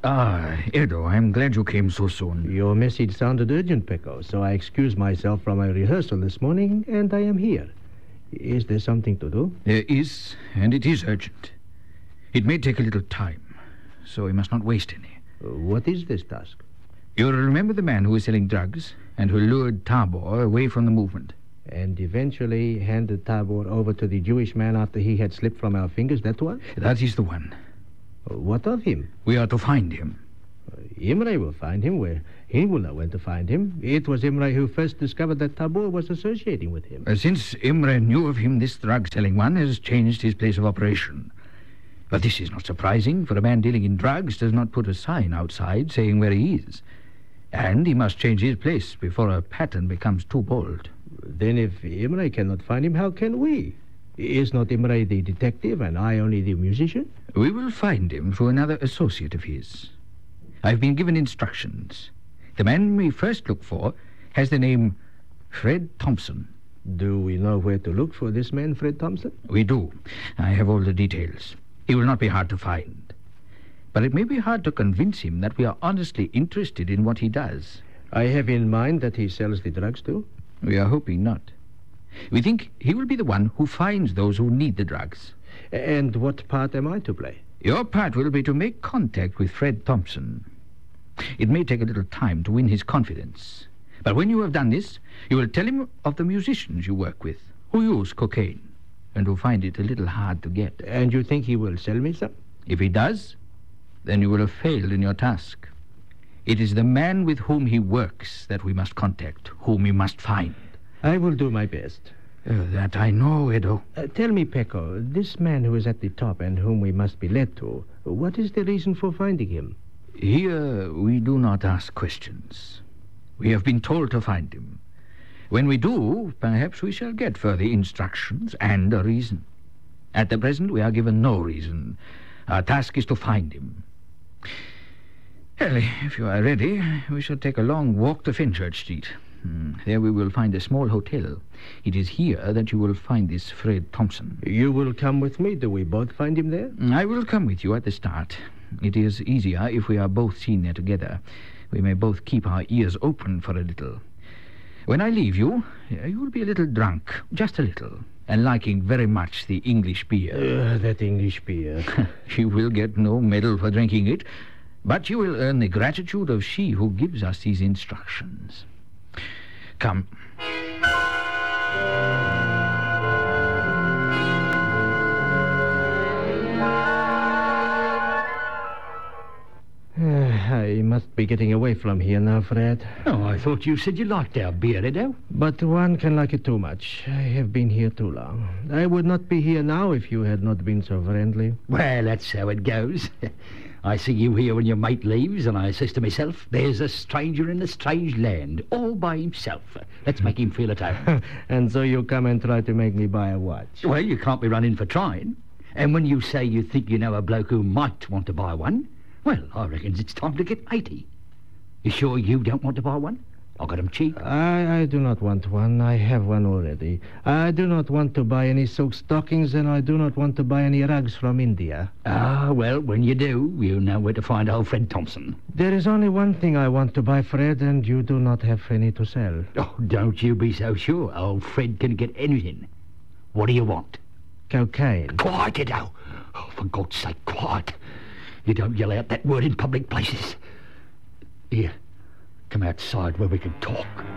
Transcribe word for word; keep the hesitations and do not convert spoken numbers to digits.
Ah, Edo, I'm glad you came so soon. Your message sounded urgent, Pecco, so I excused myself from my rehearsal this morning, and I am here. Is there something to do? There is, and it is urgent. It may take a little time, so we must not waste any. Uh, what is this task? You'll remember the man who was selling drugs and who lured Tabor away from the movement. And eventually handed Tabor over to the Jewish man after he had slipped from our fingers, that one? That is the one. Uh, what of him? We are to find him. Uh, Imre will find him where he will know when to find him. It was Imre who first discovered that Tabor was associating with him. Uh, since Imre knew of him, this drug-selling one has changed his place of operation. But this is not surprising, for a man dealing in drugs does not put a sign outside saying where he is. And he must change his place before a pattern becomes too bold. Then if Imre cannot find him, how can we? Is not Imre the detective and I only the musician? We will find him through another associate of his. I've been given instructions. The man we first look for has the name Fred Thompson. Do we know where to look for this man, Fred Thompson? We do. I have all the details. He will not be hard to find. But it may be hard to convince him that we are honestly interested in what he does. I have in mind that he sells the drugs too. We are hoping not. We think he will be the one who finds those who need the drugs. And what part am I to play? Your part will be to make contact with Fred Thompson. It may take a little time to win his confidence. But when you have done this, you will tell him of the musicians you work with, who use cocaine, and who find it a little hard to get. And you think he will sell me some? If he does, then you will have failed in your task. It is the man with whom he works that we must contact, whom we must find. I will do my best. Uh, that I know, Edo. Uh, tell me, Pecco, this man who is at the top and whom we must be led to, what is the reason for finding him? Here we do not ask questions. We have been told to find him. When we do, perhaps we shall get further instructions and a reason. At the present, we are given no reason. Our task is to find him. Well, if you are ready, we shall take a long walk to Fenchurch Street. Hmm. There we will find a small hotel. It is here that you will find this Fred Thompson. You will come with me? Do we both find him there? I will come with you at the start. It is easier if we are both seen there together. We may both keep our ears open for a little. When I leave you, you will be a little drunk, just a little, and liking very much the English beer. Uh, that English beer. You will get no medal for drinking it, but you will earn the gratitude of she who gives us these instructions. Come. I must be getting away from here now, Fred. Oh, I thought you said you liked our beer, Edo. But one can like it too much. I have been here too long. I would not be here now if you had not been so friendly. Well, that's how it goes. I see you here when your mate leaves, and I says to myself, there's a stranger in a strange land, all by himself. Let's make him feel at home. And so you come and try to make me buy a watch. Well, you can't be running for trying. And when you say you think you know a bloke who might want to buy one, well, I reckons it's time to get eighty. You sure you don't want to buy one? I got 'em cheap. I, I do not want one. I have one already. I do not want to buy any silk stockings, and I do not want to buy any rugs from India. Ah, well, when you do, you know where to find old Fred Thompson. There is only one thing I want to buy, Fred, and you do not have any to sell. Oh, don't you be so sure. Old Fred can get anything. What do you want? Cocaine. Quiet, Edo. Oh, for God's sake, quiet. You don't yell out that word in public places. Here, come outside where we can talk.